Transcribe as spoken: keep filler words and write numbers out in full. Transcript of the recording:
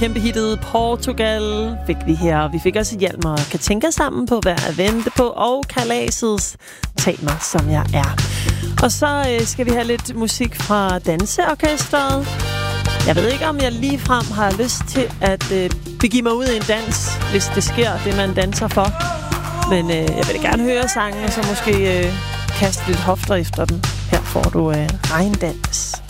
Kæmpe hittet Portugal fik vi her. Vi fik også Hjalmar Katinka sammen på Hvad at vente på, og Kalasets Tag mig som jeg er. Og så øh, skal vi have lidt musik fra Danseorkestret. Jeg ved ikke, om jeg lige frem har lyst til at øh, begive mig ud i en dans, hvis det sker, det man danser for. Men øh, jeg vil gerne høre sangen, og så måske øh, kaste lidt hofter efter den. Her får du øh, Regndans.